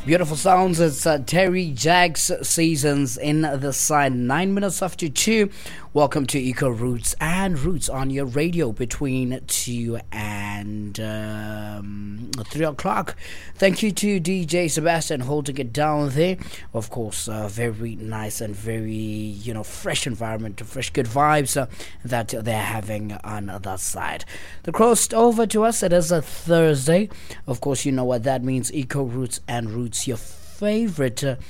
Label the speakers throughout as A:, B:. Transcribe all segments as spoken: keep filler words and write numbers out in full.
A: Beautiful sounds. It's uh, Terry Jacks Seasons in the Sun. Nine minutes after two. Welcome to Eco Roots and Roots on your radio between two and um, three o'clock. Thank you to D J Sebastian holding it down there. Of course, uh, very nice and very, you know, fresh environment, fresh good vibes uh, that they're having on that side. The crossed over to us. It is a Thursday. Of course, you know what that means. Eco Roots and Roots, your favorite uh,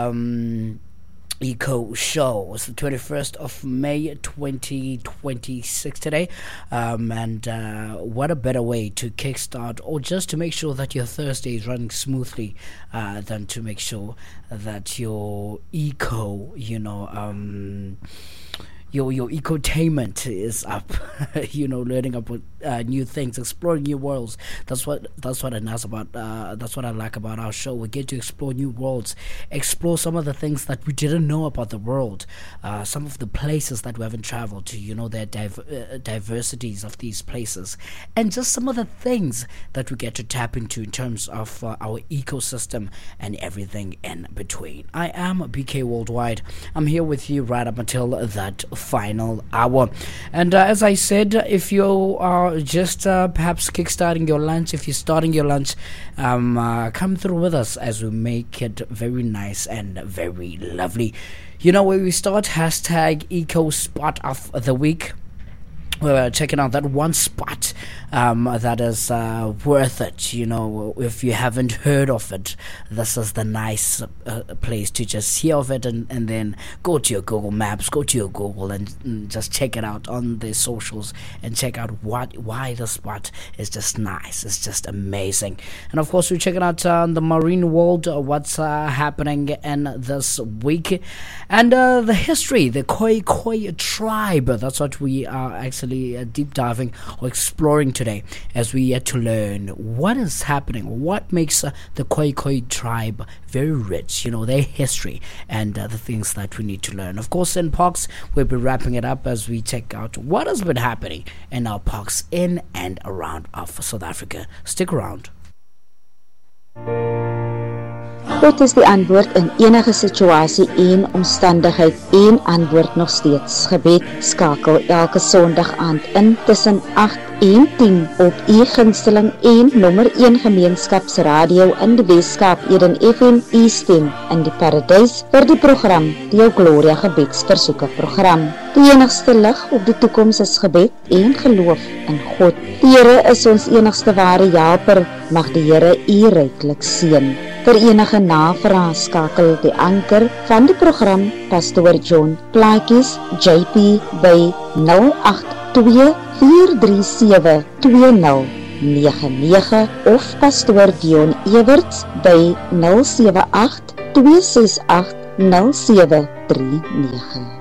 A: um, Eco show. It's the twenty-first of May twenty twenty-six today, um, and uh, what a better way to kickstart or just to make sure that your Thursday is running smoothly uh, than to make sure that your eco, you know, um, your your ecotainment is up. You know, learning about uh, new things, exploring new worlds. That's what that's what I nice about. Uh, that's what I like about our show. We get to explore new worlds, explore some of the things that we didn't know about the world, uh, some of the places that we haven't traveled to. You know, the div- uh, diversities of these places, and just some of the things that we get to tap into in terms of uh, our ecosystem and everything in between. I am B K Worldwide. I'm here with you right up until that final hour. And uh, as I said, if you are just uh, perhaps kickstarting your lunch, if you're starting your lunch, um, uh, come through with us as we make it very nice and very lovely. You know, where we start, hashtag Eco Spot of the Week. We're checking out that one spot um, that is uh, worth it. You know, if you haven't heard of it, this is the nice uh, place to just hear of it and, and then go to your Google Maps, go to your Google and, and just check it out on the socials and check out what why the spot is just nice. It's just amazing. And of course, we're checking out uh, the marine world, uh, what's uh, happening in this week, and uh, the history, the Khoi Khoi tribe. That's what we are actually Uh, deep diving or exploring today as we get to learn what is happening, what makes uh, the Khoi Khoi tribe very rich, you know, their history and uh, the things that we need to learn. Of course, in parks, we'll be wrapping it up as we check out what has been happening in our parks in and around of South Africa. Stick around.
B: God is die antwoord in enige situasie en omstandigheid en antwoord nog steeds. Gebed skakel elke Sondag aand in tussen agt en tien op u gunsteling en nommer een gemeenskapsradio in die Weskaap, Eden F M, u stem in die Paradys vir die program, die jou Gloria gebedsversoeke program. Die enigste lig op die toekoms is gebed en geloof in God. Die Here is ons enigste ware helper, mag die Here u ryklik seën. Vir enige navraag skakel die anker van die program Pastor John Plaatjes J P by nul agt twee vier drie sewe twee nul nege nege of Pastor Dion Everts by nul sewe agt twee ses agt nul sewe drie nege.